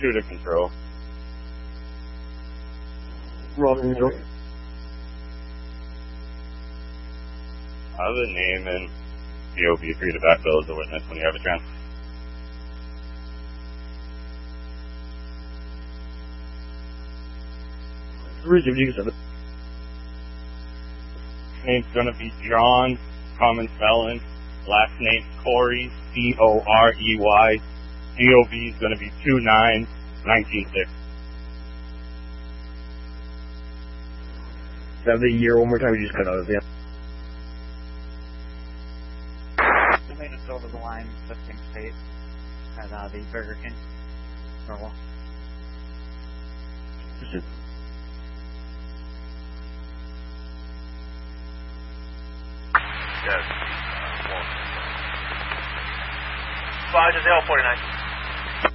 2 to control. Roger, control. The name and DOB free to backfill as a witness when you have a chance. Resume, you can send it. Name's gonna be John, common spelling. Last name Corey, Corey. DOB is gonna be 2/9/1960. Have the year one more time, you just cut out at the end. We made us over the line, 15th State, at the Burger King. Normal. Just Yes. 5 to 049.